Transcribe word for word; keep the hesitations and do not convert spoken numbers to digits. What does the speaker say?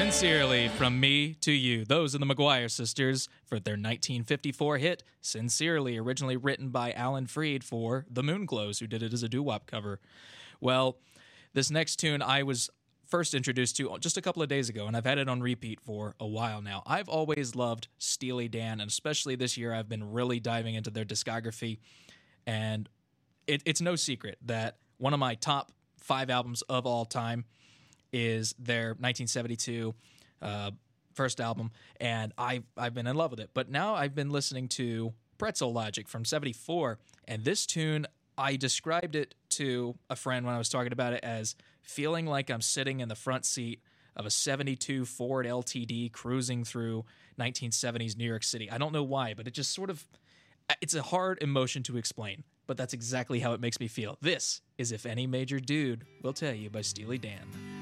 Sincerely, from me to you. Those are the McGuire sisters for their nineteen fifty-four hit, Sincerely, originally written by Alan Freed for The Moonglows, who did it as a doo-wop cover. Well, this next tune I was first introduced to just a couple of days ago, and I've had it on repeat for a while now. I've always loved Steely Dan, and especially this year I've been really diving into their discography, and it, it's no secret that one of my top five albums of all time is their nineteen seventy-two uh, first album, and I've, I've been in love with it. But now I've been listening to Pretzel Logic from seventy-four, and this tune, I described it to a friend when I was talking about it as feeling like I'm sitting in the front seat of a seventy-two Ford L T D cruising through nineteen seventies New York City. I don't know why, but it just sort of, it's a hard emotion to explain, but that's exactly how it makes me feel. This is If Any Major Dude Will Tell You by Steely Dan.